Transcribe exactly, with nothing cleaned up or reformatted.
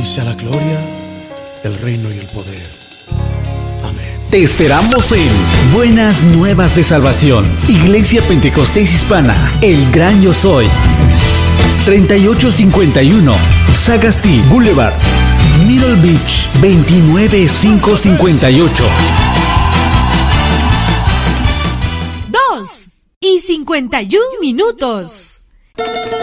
ti sea la gloria, el reino y el poder. Amén. Te esperamos en Buenas Nuevas de Salvación, Iglesia Pentecostés Hispana, El Gran Yo Soy, treinta y ocho cincuenta y uno Sagasti Boulevard, Middle Beach, veintinueve mil quinientos cincuenta y ocho. Dos y cincuenta y un minutos.